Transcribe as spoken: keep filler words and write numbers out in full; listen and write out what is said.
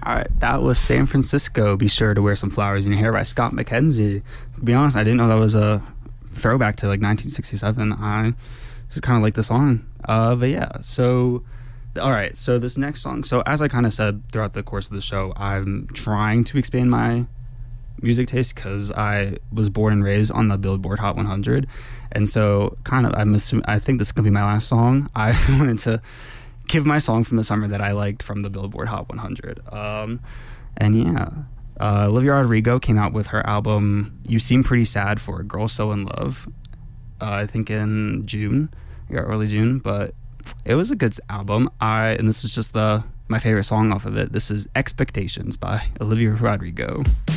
All right, that was San Francisco. Be sure to wear some flowers in your hair by Scott McKenzie. To be honest, I didn't know that was a throwback to like nineteen sixty-seven. I just kind of like the song. Uh, but yeah, so all right, so this next song. So as I kind of said throughout the course of the show, I'm trying to expand my music taste because I was born and raised on the Billboard Hot one hundred, and so kind of I'm assuming, I think this is gonna be my last song. I wanted to give my song from the summer that I liked from the Billboard Hot one hundred. Um, and yeah, uh, Olivia Rodrigo came out with her album "You Seem Pretty Sad for a Girl So in Love." Uh, I think in June, yeah, early June, but it was a good album. I and this is just the my favorite song off of it. This is "Expectations" by Olivia Rodrigo.